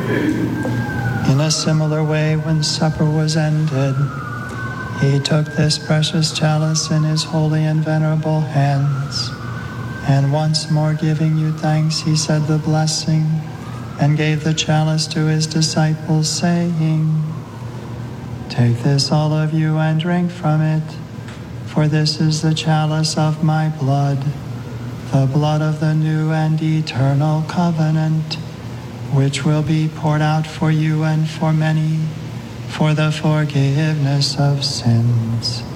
In a similar way, when supper was ended, he took this precious chalice in his holy and venerable hands, and once more giving you thanks, he said the blessing, and gave the chalice to his disciples, saying, "Take this, all of you, and drink from it, for this is the chalice of my blood, the blood of the new and eternal covenant, which will be poured out for you and for many, for the forgiveness of sins.